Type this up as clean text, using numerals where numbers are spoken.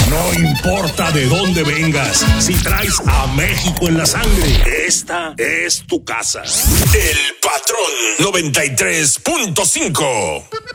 No importa de dónde vengas, si traes a México en la sangre, esta es tu casa. El Patrón 93.5.